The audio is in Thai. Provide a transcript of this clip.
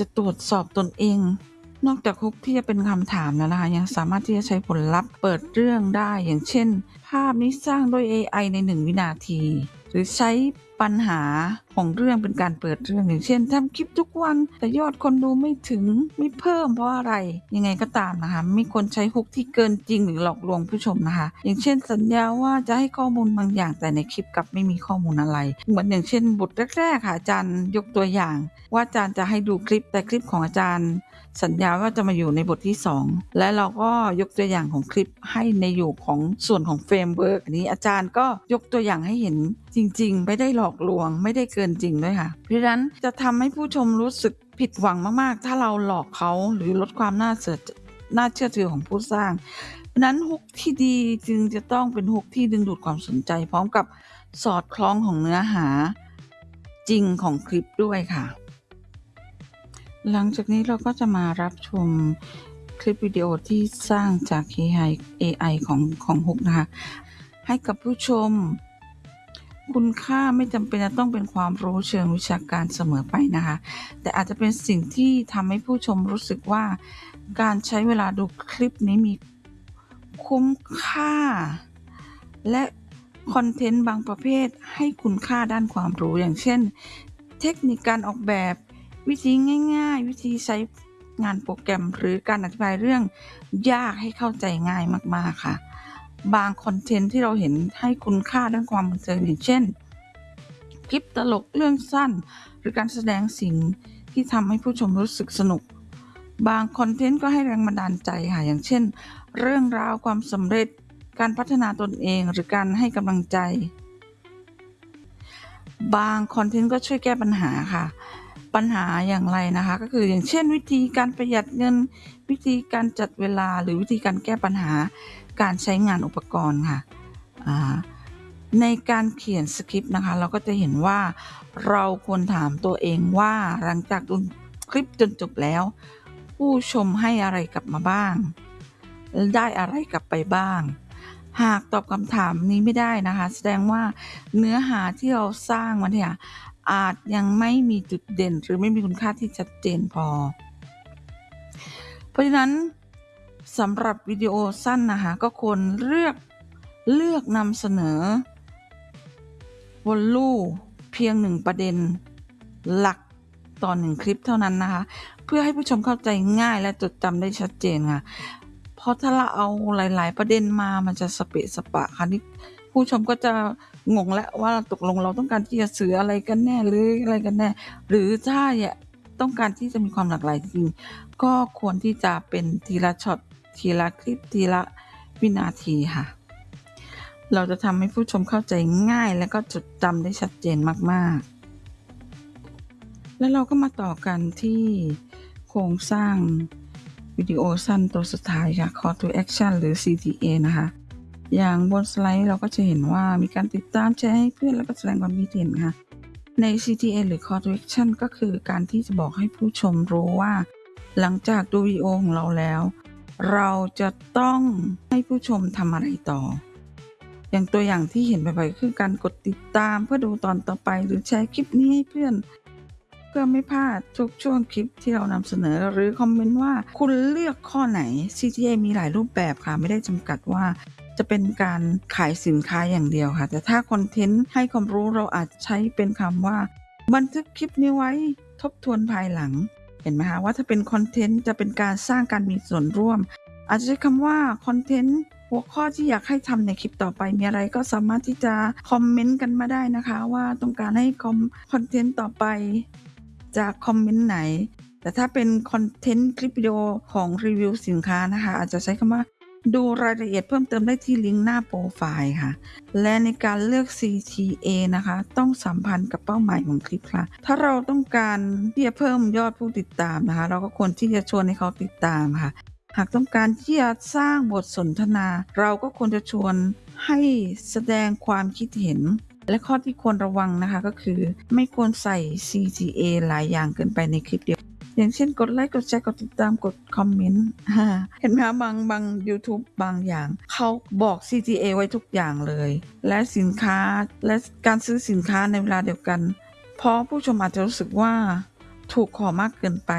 จะตรวจสอบตนเองนอกจากฮุกที่จะเป็นคำถามแล้วนะคะยังสามารถที่จะใช้ผลลัพธ์เปิดเรื่องได้อย่างเช่นภาพนี้สร้างด้วย AI ใน1วินาทีหรือใช้ปัญหาของเรื่องเป็นการเปิดเรื่องอย่างเช่นทำคลิปทุกวันแต่ยอดคนดูไม่ถึงไม่เพิ่มเพราะอะไรยังไงก็ตามนะคะไม่ควรใช้ฮุกที่เกินจริงหรือหลอกลวงผู้ชมนะคะอย่างเช่นสัญญาว่าจะให้ข้อมูลบางอย่างแต่ในคลิปกลับไม่มีข้อมูลอะไรเหมือนอย่างเช่นบทแรกๆค่ะอาจารย์ยกตัวอย่างว่าอาจารย์จะให้ดูคลิปแต่คลิปของอาจารย์สัญญาว่าจะมาอยู่ในบทที่2และเราก็ยกตัวอย่างของคลิปให้ในอยู่ของส่วนของเฟรมเวิร์กอันนี้อาจารย์ก็ยกตัวอย่างให้เห็นจริงๆไม่ได้หลอกลวงไม่ได้เกินจริงด้วยค่ะเพราะฉะนั้นจะทำให้ผู้ชมรู้สึกผิดหวังมากๆถ้าเราหลอกเขาหรือลดความน่าเชื่อถือของผู้สร้างเพราะนั้นฮุกที่ดีจึงจะต้องเป็นฮุกที่ดึงดูดความสนใจพร้อมกับสอดคล้องของเนื้อหาจริงของคลิปด้วยค่ะหลังจากนี้เราก็จะมารับชมคลิปวิดีโอที่สร้างจาก AI ของฮุกนะคะให้กับผู้ชมคุณค่าไม่จำเป็นจะต้องเป็นความรู้เชิงวิชาการเสมอไปนะคะแต่อาจจะเป็นสิ่งที่ทำให้ผู้ชมรู้สึกว่าการใช้เวลาดูคลิปนี้มีคุ้มค่าและคอนเทนต์บางประเภทให้คุณค่าด้านความรู้อย่างเช่นเทคนิคการออกแบบวิธีง่ายๆวิธีใช้งานโปรแกรมหรือการอธิบายเรื่องยากให้เข้าใจง่ายมากๆค่ะบางคอนเทนต์ที่เราเห็นให้คุณค่าด้านความบันเทิงอย่างเช่นคลิปตลกเรื่องสั้นหรือการแสดงสิ่งที่ทำให้ผู้ชมรู้สึกสนุกบางคอนเทนต์ก็ให้แรงบันดาลใจค่ะอย่างเช่นเรื่องราวความสำเร็จการพัฒนาตนเองหรือการให้กำลังใจบางคอนเทนต์ก็ช่วยแก้ปัญหาค่ะปัญหาอย่างไรนะคะก็คืออย่างเช่นวิธีการประหยัดเงินวิธีการจัดเวลาหรือวิธีการแก้ปัญหาการใช้งานอุปกรณ์ค่ะในการเขียนสคริปต์นะคะเราก็จะเห็นว่าเราควรถามตัวเองว่าหลังจากดูคลิปจนจบแล้วผู้ชมให้อะไรกลับมาบ้างได้อะไรกลับไปบ้างหากตอบคำถามนี้ไม่ได้นะคะแสดงว่าเนื้อหาที่เราสร้างมาเนี่ยอาจยังไม่มีจุดเด่นหรือไม่มีคุณค่าที่ชัดเจนพอเพราะฉะนั้นสำหรับวิดีโอสั้นนะคะก็ควรเลือกนำเสนอวนลูปเพียง1ประเด็นหลักต่อ1คลิปเท่านั้นนะคะเพื่อให้ผู้ชมเข้าใจง่ายและจดจำได้ชัดเจนค่ะเพราะถ้าเราเอาหลายๆประเด็นมามันจะสเปะสปะค่ะนี่ผู้ชมก็จะงงแล้วว่าตกลงเราต้องการที่จะสื่ออะไรกันแน่หรืออะไรกันแน่หรือถ้าต้องการที่จะมีความหลากหลายจริงก็ควรที่จะเป็นทีละช็อตทีละคลิปทีละวินาทีค่ะเราจะทำให้ผู้ชมเข้าใจง่ายและก็จดจำได้ชัดเจนมากๆแล้วเราก็มาต่อกันที่โครงสร้างวิดีโอสั้นตัวสุดท้ายค่ะ Call to Action หรือ CTA นะคะอย่างบนสไลด์เราก็จะเห็นว่ามีการติดตามแชร์ให้เพื่อนแล้วก็แสดงความคิดเห็นค่ะใน CTA หรือ Call to Action ก็คือการที่จะบอกให้ผู้ชมรู้ว่าหลังจากดูวิดีโอของเราแล้วเราจะต้องให้ผู้ชมทำอะไรต่ออย่างตัวอย่างที่เห็นบ่อยๆคือการกดติดตามเพื่อดูตอนต่อไปหรือแชร์คลิปนี้ให้เพื่อนเพื่อไม่พลาดทุกช่วงคลิปที่เรานำเสนอหรือคอมเมนต์ว่าคุณเลือกข้อไหน CTA มีหลายรูปแบบค่ะไม่ได้จำกัดว่าจะเป็นการขายสินค้าอย่างเดียวค่ะแต่ถ้าคอนเทนต์ให้ความรู้เราอาจใช้เป็นคำว่าบันทึกคลิปนี้ไว้ทบทวนภายหลังเห็นไหมคะว่าถ้าเป็นคอนเทนต์จะเป็นการสร้างการมีส่วนร่วมอาจจะใช้คำว่าคอนเทนต์หัวข้อที่อยากให้ทำในคลิปต่อไปมีอะไรก็สามารถที่จะคอมเมนต์กันมาได้นะคะว่าต้องการให้คอนเทนต์ต่อไปจากคอมเมนต์ไหนแต่ถ้าเป็นคอนเทนต์คลิปวิดีโอของรีวิวสินค้านะคะอาจจะใช้คำว่าดูรายละเอียดเพิ่มเติมได้ที่ลิงก์หน้าโปรไฟล์ค่ะและในการเลือก CTA นะคะต้องสัมพันธ์กับเป้าหมายของคลิปค่ะถ้าเราต้องการที่จะเพิ่มยอดผู้ติดตามนะคะเราก็ควรที่จะชวนให้เขาติดตามค่ะหากต้องการที่จะสร้างบทสนทนาเราก็ควรจะชวนให้แสดงความคิดเห็นและข้อที่ควรระวังนะคะก็คือไม่ควรใส่ CTA หลายอย่างเกินไปในคลิปเดียวอย่างเช่นกดไลค์กดแชร์กดติดตามกดคอมเมนต์เห็นไหมคะบาง YouTube บางอย่างเขาบอก CTA ไว้ทุกอย่างเลยและสินค้าและการซื้อสินค้าในเวลาเดียวกันเพราะผู้ชมอาจจะรู้สึกว่าถูกขอมากเกินไป